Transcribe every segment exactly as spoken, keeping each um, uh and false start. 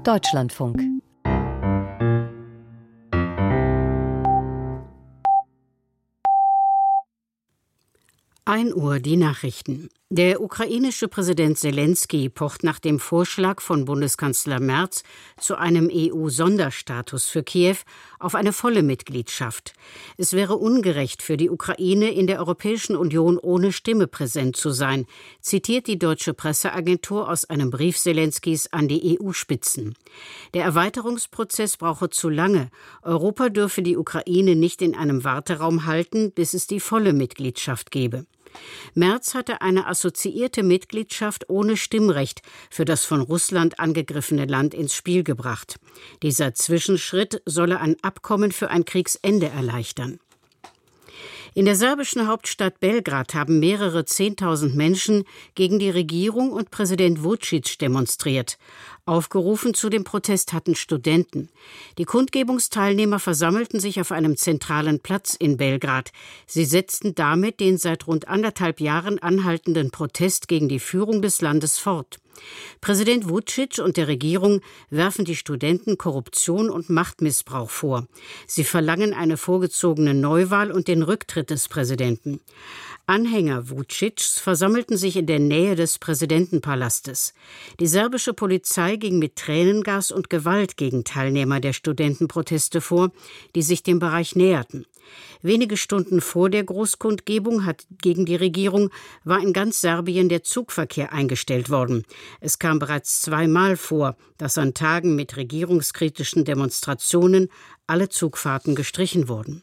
Deutschlandfunk. ein Uhr die Nachrichten. Der ukrainische Präsident Selenskyj pocht nach dem Vorschlag von Bundeskanzler Merz zu einem E U-Sonderstatus für Kiew auf eine volle Mitgliedschaft. Es wäre ungerecht für die Ukraine, in der Europäischen Union ohne Stimme präsent zu sein, zitiert die deutsche Presseagentur aus einem Brief Selenskys an die E U-Spitzen. Der Erweiterungsprozess brauche zu lange. Europa dürfe die Ukraine nicht in einem Warteraum halten, bis es die volle Mitgliedschaft gebe. Merz hatte eine assoziierte Mitgliedschaft ohne Stimmrecht für das von Russland angegriffene Land ins Spiel gebracht. Dieser Zwischenschritt solle ein Abkommen für ein Kriegsende erleichtern. In der serbischen Hauptstadt Belgrad haben mehrere Zehntausend Menschen gegen die Regierung und Präsident Vučić demonstriert. Aufgerufen zu dem Protest hatten Studenten. Die Kundgebungsteilnehmer versammelten sich auf einem zentralen Platz in Belgrad. Sie setzten damit den seit rund anderthalb Jahren anhaltenden Protest gegen die Führung des Landes fort. Präsident Vučić und der Regierung werfen die Studenten Korruption und Machtmissbrauch vor. Sie verlangen eine vorgezogene Neuwahl und den Rücktritt des Präsidenten. Anhänger Vučićs versammelten sich in der Nähe des Präsidentenpalastes. Die serbische Polizei ging mit Tränengas und Gewalt gegen Teilnehmer der Studentenproteste vor, die sich dem Bereich näherten. Wenige Stunden vor der Großkundgebung hat gegen die Regierung war in ganz Serbien der Zugverkehr eingestellt worden. Es kam bereits zweimal vor, dass an Tagen mit regierungskritischen Demonstrationen alle Zugfahrten gestrichen wurden.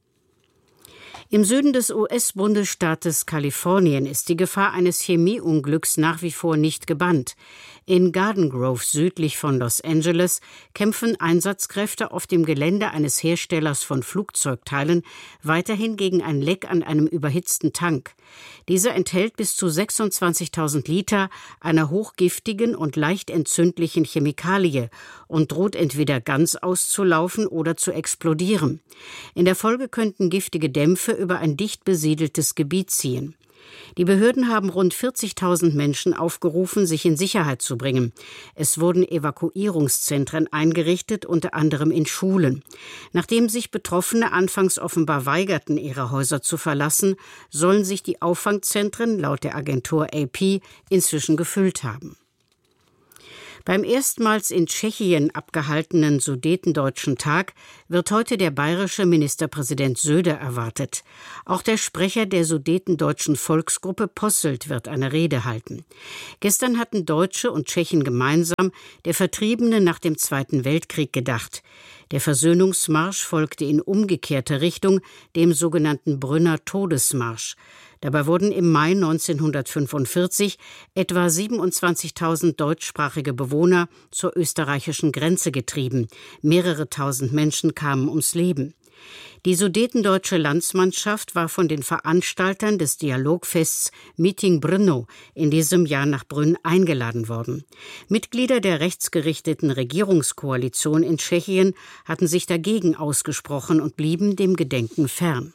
Im Süden des U S-Bundesstaates Kalifornien ist die Gefahr eines Chemieunglücks nach wie vor nicht gebannt. In Garden Grove südlich von Los Angeles kämpfen Einsatzkräfte auf dem Gelände eines Herstellers von Flugzeugteilen weiterhin gegen ein Leck an einem überhitzten Tank. Dieser enthält bis zu sechsundzwanzigtausend Liter einer hochgiftigen und leicht entzündlichen Chemikalie und droht entweder ganz auszulaufen oder zu explodieren. In der Folge könnten giftige Dämpfe über ein dicht besiedeltes Gebiet ziehen. Die Behörden haben rund vierzigtausend Menschen aufgerufen, sich in Sicherheit zu bringen. Es wurden Evakuierungszentren eingerichtet, unter anderem in Schulen. Nachdem sich Betroffene anfangs offenbar weigerten, ihre Häuser zu verlassen, sollen sich die Auffangzentren laut der Agentur A P inzwischen gefüllt haben. Beim erstmals in Tschechien abgehaltenen Sudetendeutschen Tag wird heute der bayerische Ministerpräsident Söder erwartet. Auch der Sprecher der Sudetendeutschen Volksgruppe Posselt wird eine Rede halten. Gestern hatten Deutsche und Tschechen gemeinsam der Vertriebenen nach dem Zweiten Weltkrieg gedacht. Der Versöhnungsmarsch folgte in umgekehrter Richtung dem sogenannten Brünner Todesmarsch. Dabei wurden im Mai neunzehnhundertfünfundvierzig etwa siebenundzwanzigtausend deutschsprachige Bewohner zur österreichischen Grenze getrieben. Mehrere tausend Menschen kamen ums Leben. Die sudetendeutsche Landsmannschaft war von den Veranstaltern des Dialogfests Meeting Brno in diesem Jahr nach Brünn eingeladen worden. Mitglieder der rechtsgerichteten Regierungskoalition in Tschechien hatten sich dagegen ausgesprochen und blieben dem Gedenken fern.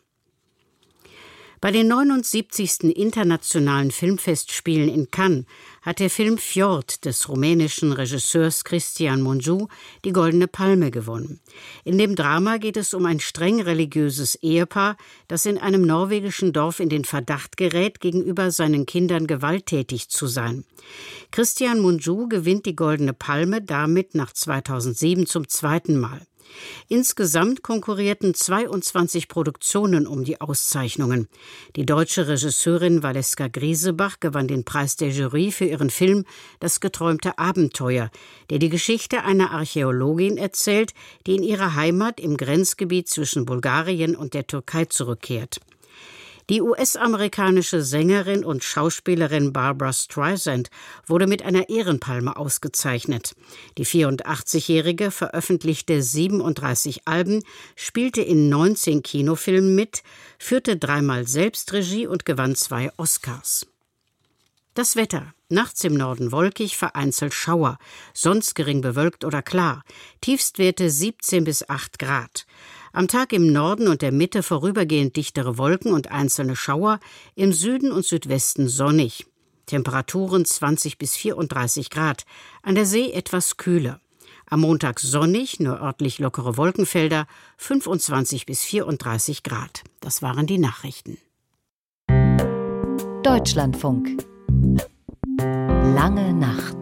Bei den neunundsiebzigsten Internationalen Filmfestspielen in Cannes hat der Film Fjord des rumänischen Regisseurs Cristian Mungiu die Goldene Palme gewonnen. In dem Drama geht es um ein streng religiöses Ehepaar, das in einem norwegischen Dorf in den Verdacht gerät, gegenüber seinen Kindern gewalttätig zu sein. Cristian Mungiu gewinnt die Goldene Palme damit nach zweitausendsieben zum zweiten Mal. Insgesamt konkurrierten zweiundzwanzig Produktionen um die Auszeichnungen. Die deutsche Regisseurin Valeska Griesebach gewann den Preis der Jury für ihren Film »Das geträumte Abenteuer«, der die Geschichte einer Archäologin erzählt, die in ihre Heimat im Grenzgebiet zwischen Bulgarien und der Türkei zurückkehrt. Die U S-amerikanische Sängerin und Schauspielerin Barbra Streisand wurde mit einer Ehrenpalme ausgezeichnet. Die vierundachtzigjährige veröffentlichte siebenunddreißig Alben, spielte in neunzehn Kinofilmen mit, führte dreimal Selbstregie und gewann zwei Oscars. Das Wetter. Nachts im Norden wolkig, vereinzelt Schauer, sonst gering bewölkt oder klar. Tiefstwerte siebzehn bis acht Grad. Am Tag im Norden und der Mitte vorübergehend dichtere Wolken und einzelne Schauer, im Süden und Südwesten sonnig. Temperaturen zwanzig bis vierunddreißig Grad, an der See etwas kühler. Am Montag sonnig, nur örtlich lockere Wolkenfelder, fünfundzwanzig bis vierunddreißig Grad. Das waren die Nachrichten. Deutschlandfunk. Lange Nacht.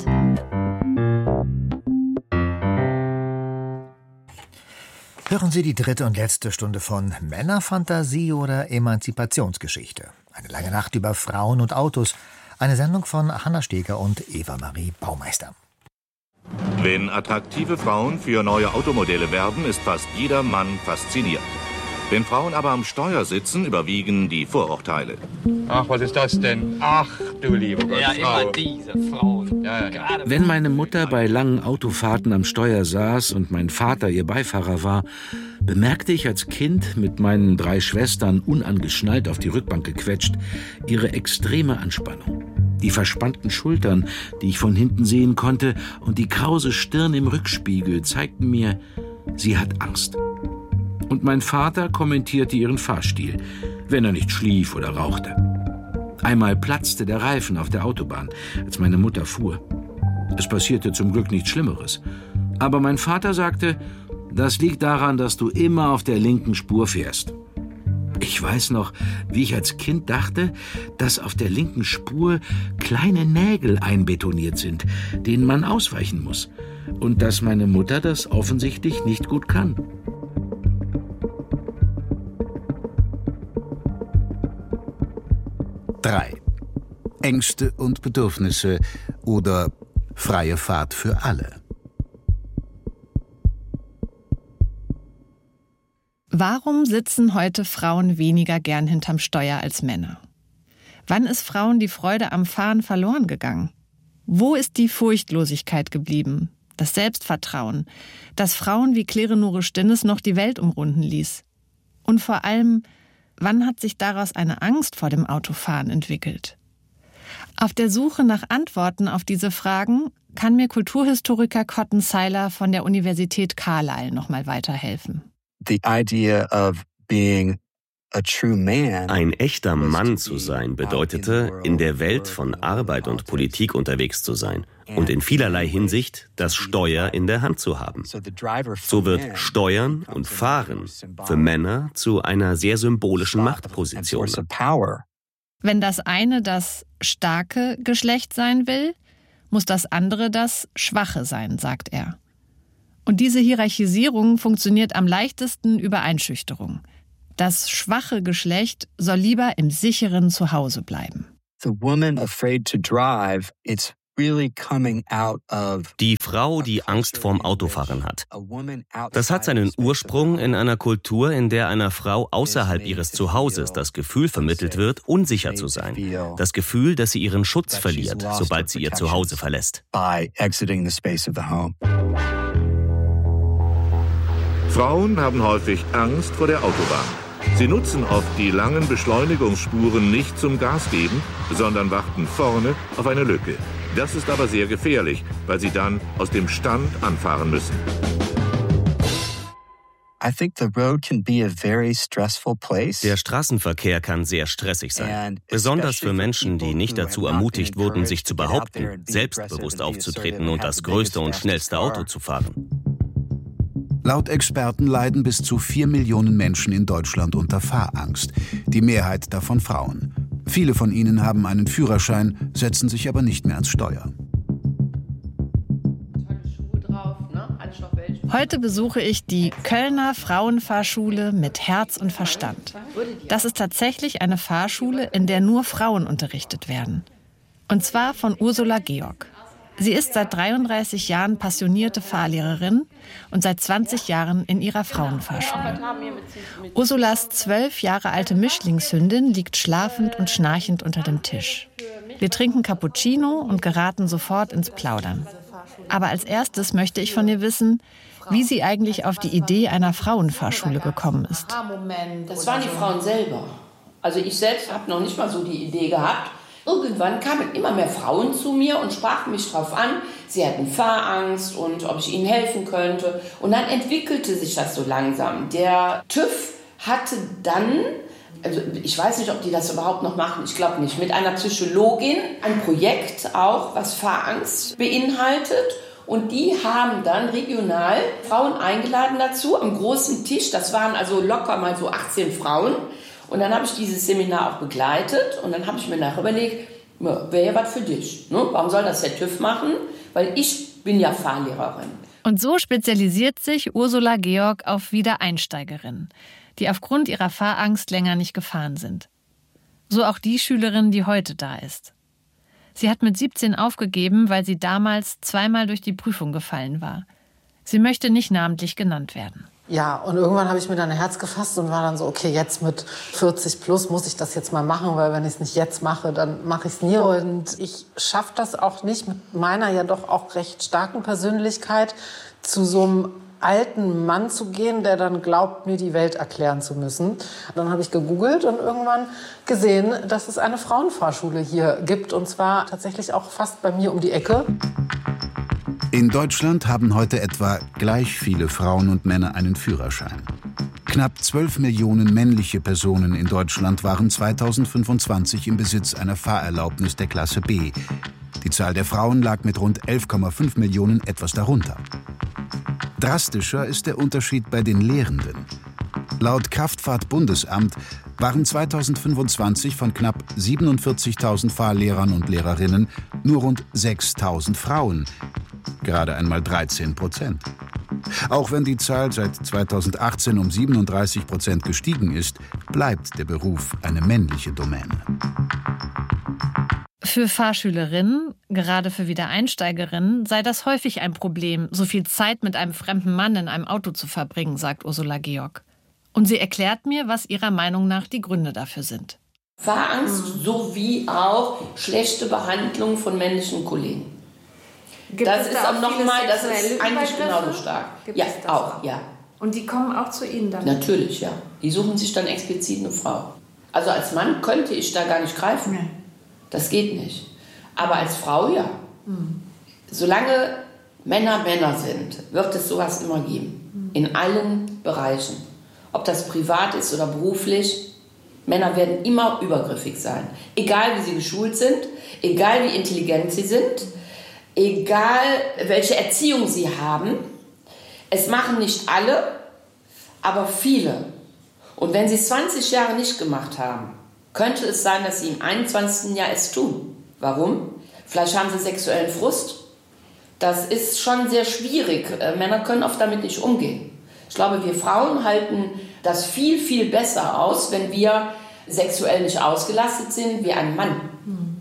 Hören Sie die dritte und letzte Stunde von Männerfantasie oder Emanzipationsgeschichte. Eine lange Nacht über Frauen und Autos. Eine Sendung von Hanna Steger und Eva-Marie Baumeister. Wenn attraktive Frauen für neue Automodelle werben, ist fast jeder Mann fasziniert. Wenn Frauen aber am Steuer sitzen, überwiegen die Vorurteile. Ach, was ist das denn? Ach, du liebe Gott, Ja, Frau. immer diese Frauen. Ja, ja. Wenn meine Mutter bei langen Autofahrten am Steuer saß und mein Vater ihr Beifahrer war, bemerkte ich als Kind, mit meinen drei Schwestern unangeschnallt auf die Rückbank gequetscht, ihre extreme Anspannung. Die verspannten Schultern, die ich von hinten sehen konnte, und die krause Stirn im Rückspiegel zeigten mir, sie hat Angst. Und mein Vater kommentierte ihren Fahrstil, wenn er nicht schlief oder rauchte. Einmal platzte der Reifen auf der Autobahn, als meine Mutter fuhr. Es passierte zum Glück nichts Schlimmeres. Aber mein Vater sagte, das liegt daran, dass du immer auf der linken Spur fährst. Ich weiß noch, wie ich als Kind dachte, dass auf der linken Spur kleine Nägel einbetoniert sind, denen man ausweichen muss. Und dass meine Mutter das offensichtlich nicht gut kann. drei. Ängste und Bedürfnisse oder freie Fahrt für alle. Warum sitzen heute Frauen weniger gern hinterm Steuer als Männer? Wann ist Frauen die Freude am Fahren verloren gegangen? Wo ist die Furchtlosigkeit geblieben? Das Selbstvertrauen, das Frauen wie Claire Nure Stinnes noch die Welt umrunden ließ? Und vor allem, wann hat sich daraus eine Angst vor dem Autofahren entwickelt? Auf der Suche nach Antworten auf diese Fragen kann mir Kulturhistoriker Cotton Seiler von der Universität Carlisle noch mal weiterhelfen. The idea of being a true man. Ein echter Mann zu sein bedeutete, in der Welt von Arbeit und Politik unterwegs zu sein und in vielerlei Hinsicht das Steuer in der Hand zu haben. So wird Steuern und Fahren für Männer zu einer sehr symbolischen Machtposition. Wenn das eine das starke Geschlecht sein will, muss das andere das schwache sein, sagt er. Und diese Hierarchisierung funktioniert am leichtesten über Einschüchterung. Das schwache Geschlecht soll lieber im sicheren Zuhause bleiben. The woman afraid to drive, it's really coming out of Die Frau, die Angst vorm Autofahren hat. Das hat seinen Ursprung in einer Kultur, in der einer Frau außerhalb ihres Zuhauses das Gefühl vermittelt wird, unsicher zu sein. Das Gefühl, dass sie ihren Schutz verliert, sobald sie ihr Zuhause verlässt. Frauen haben häufig Angst vor der Autobahn. Sie nutzen oft die langen Beschleunigungsspuren nicht zum Gas geben, sondern warten vorne auf eine Lücke. Das ist aber sehr gefährlich, weil sie dann aus dem Stand anfahren müssen. Der Straßenverkehr kann sehr stressig sein, besonders für Menschen, die nicht dazu ermutigt wurden, sich zu behaupten, selbstbewusst aufzutreten und das größte und schnellste Auto zu fahren. Laut Experten leiden bis zu vier Millionen Menschen in Deutschland unter Fahrangst, die Mehrheit davon Frauen. Viele von ihnen haben einen Führerschein, setzen sich aber nicht mehr ans Steuer. Heute besuche ich die Kölner Frauenfahrschule mit Herz und Verstand. Das ist tatsächlich eine Fahrschule, in der nur Frauen unterrichtet werden. Und zwar von Ursula Georg. Sie ist seit dreiunddreißig Jahren passionierte Fahrlehrerin und seit zwanzig Jahren in ihrer Frauenfahrschule. Ursulas zwölf Jahre alte Mischlingshündin liegt schlafend und schnarchend unter dem Tisch. Wir trinken Cappuccino und geraten sofort ins Plaudern. Aber als erstes möchte ich von ihr wissen, wie sie eigentlich auf die Idee einer Frauenfahrschule gekommen ist. Das waren die Frauen selber. Also ich selbst habe noch nicht mal so die Idee gehabt. Irgendwann kamen immer mehr Frauen zu mir und sprachen mich darauf an, sie hatten Fahrangst und ob ich ihnen helfen könnte. Und dann entwickelte sich das so langsam. Der TÜV hatte dann, also ich weiß nicht, ob die das überhaupt noch machen, ich glaube nicht, mit einer Psychologin ein Projekt auch, was Fahrangst beinhaltet. Und die haben dann regional Frauen eingeladen dazu, am großen Tisch. Das waren also locker mal so achtzehn Frauen. Und dann habe ich dieses Seminar auch begleitet. Und dann habe ich mir nachher überlegt, wäre ja was für dich. Ne? Warum soll das der TÜV machen? Weil ich bin ja Fahrlehrerin. Und so spezialisiert sich Ursula Georg auf Wiedereinsteigerinnen, die aufgrund ihrer Fahrangst länger nicht gefahren sind. So auch die Schülerin, die heute da ist. Sie hat mit siebzehn aufgegeben, weil sie damals zweimal durch die Prüfung gefallen war. Sie möchte nicht namentlich genannt werden. Ja, und irgendwann habe ich mir dann ein Herz gefasst und war dann so, okay, jetzt mit vierzig plus muss ich das jetzt mal machen, weil wenn ich es nicht jetzt mache, dann mache ich es nie. Und ich schaffe das auch nicht mit meiner ja doch auch recht starken Persönlichkeit zu so einem alten Mann zu gehen, der dann glaubt, mir die Welt erklären zu müssen. Dann habe ich gegoogelt und irgendwann gesehen, dass es eine Frauenfahrschule hier gibt. Und zwar tatsächlich auch fast bei mir um die Ecke. In Deutschland haben heute etwa gleich viele Frauen und Männer einen Führerschein. Knapp zwölf Millionen männliche Personen in Deutschland waren zweitausendfünfundzwanzig im Besitz einer Fahrerlaubnis der Klasse B. Die Zahl der Frauen lag mit rund elf Komma fünf Millionen etwas darunter. Drastischer ist der Unterschied bei den Lehrenden. Laut Kraftfahrt-Bundesamt waren zweitausendfünfundzwanzig von knapp siebenundvierzigtausend Fahrlehrern und Lehrerinnen nur rund sechstausend Frauen, gerade einmal dreizehn Prozent. Auch wenn die Zahl seit zweitausendachtzehn um siebenunddreißig Prozent gestiegen ist, bleibt der Beruf eine männliche Domäne. Für Fahrschülerinnen, gerade für Wiedereinsteigerinnen, sei das häufig ein Problem, so viel Zeit mit einem fremden Mann in einem Auto zu verbringen, sagt Ursula Georg. Und sie erklärt mir, was ihrer Meinung nach die Gründe dafür sind. Fahrangst sowie auch schlechte Behandlung von männlichen Kollegen. Gibt das es ist da auch nochmal, das ist eigentlich Übergriffe? genauso stark. Gibt ja, es das auch, ja. Und die kommen auch zu Ihnen dann? Natürlich, ja. Die suchen sich dann explizit eine Frau. Also als Mann könnte ich da gar nicht greifen. Nee. Das geht nicht. Aber als Frau, ja. Mhm. Solange Männer Männer sind, wird es sowas immer geben. Mhm. In allen Bereichen. Ob das privat ist oder beruflich. Männer werden immer übergriffig sein. Egal wie sie geschult sind, egal wie intelligent sie sind, egal welche Erziehung sie haben. Es machen nicht alle, aber viele. Und wenn sie es zwanzig Jahre nicht gemacht haben, könnte es sein, dass sie im einundzwanzigsten Jahr es tun. Warum? Vielleicht haben sie sexuellen Frust. Das ist schon sehr schwierig. Männer können oft damit nicht umgehen. Ich glaube, wir Frauen halten das viel, viel besser aus, wenn wir sexuell nicht ausgelastet sind wie ein Mann. Mhm.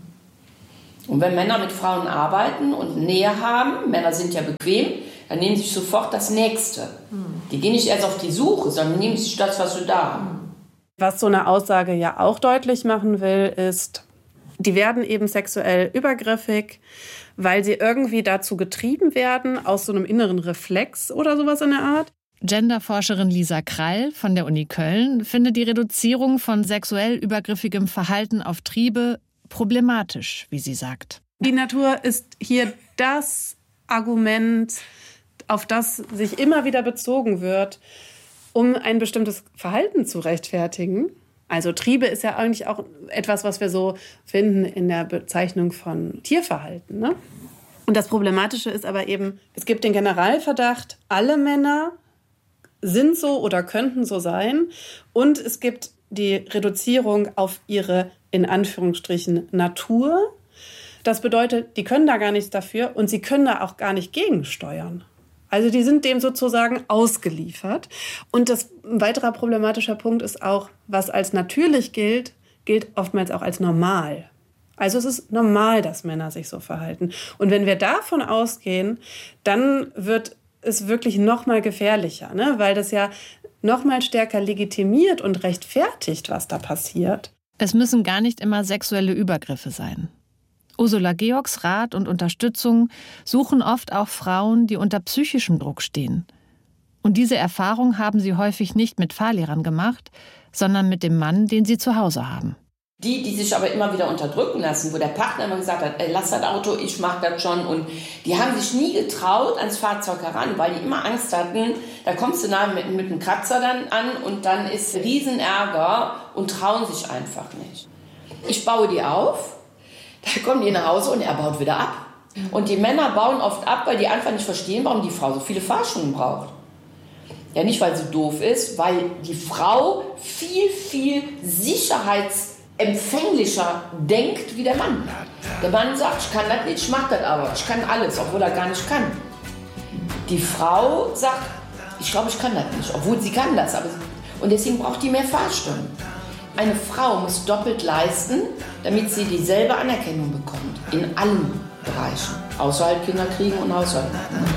Und wenn Männer mit Frauen arbeiten und Nähe haben, Männer sind ja bequem, dann nehmen sie sich sofort das Nächste. Mhm. Die gehen nicht erst auf die Suche, sondern nehmen sich das, was sie da haben. Was so eine Aussage ja auch deutlich machen will, ist, die werden eben sexuell übergriffig, weil sie irgendwie dazu getrieben werden, aus so einem inneren Reflex oder sowas in der Art. Genderforscherin Lisa Krall von der Uni Köln findet die Reduzierung von sexuell übergriffigem Verhalten auf Triebe problematisch, wie sie sagt. Die Natur ist hier das Argument, auf das sich immer wieder bezogen wird, um ein bestimmtes Verhalten zu rechtfertigen. Also Triebe ist ja eigentlich auch etwas, was wir so finden in der Bezeichnung von Tierverhalten, ne? Und das Problematische ist aber eben, es gibt den Generalverdacht, alle Männer sind so oder könnten so sein. Und es gibt die Reduzierung auf ihre, in Anführungsstrichen, Natur. Das bedeutet, die können da gar nichts dafür und sie können da auch gar nicht gegensteuern. Also die sind dem sozusagen ausgeliefert. Und das ein weiterer problematischer Punkt ist auch, was als natürlich gilt, gilt oftmals auch als normal. Also es ist normal, dass Männer sich so verhalten. Und wenn wir davon ausgehen, dann wird es wirklich noch mal gefährlicher, ne? Weil das ja noch mal stärker legitimiert und rechtfertigt, was da passiert. Es müssen gar nicht immer sexuelle Übergriffe sein. Ursula Georgs Rat und Unterstützung suchen oft auch Frauen, die unter psychischem Druck stehen. Und diese Erfahrung haben sie häufig nicht mit Fahrlehrern gemacht, sondern mit dem Mann, den sie zu Hause haben. Die, die sich aber immer wieder unterdrücken lassen, wo der Partner immer gesagt hat, ey, lass das Auto, ich mach das schon. Und die haben sich nie getraut ans Fahrzeug heran, weil die immer Angst hatten, da kommst du nahe mit, mit einem Kratzer dann an und dann ist Riesenärger und trauen sich einfach nicht. Ich baue die auf, da kommen die nach Hause und er baut wieder ab. Und die Männer bauen oft ab, weil die einfach nicht verstehen, warum die Frau so viele Fahrschulen braucht. Ja, nicht, weil sie doof ist, weil die Frau viel, viel sicherheitsempfänglicher denkt wie der Mann. Der Mann sagt, ich kann das nicht, ich mach das aber. Ich kann alles, obwohl er gar nicht kann. Die Frau sagt, ich glaube, ich kann das nicht, obwohl sie kann das. Aber und deswegen braucht die mehr Fahrstunden. Eine Frau muss doppelt leisten, damit sie dieselbe Anerkennung bekommt. In allen Bereichen. Außer halt Kinder kriegen und Haushalt machen.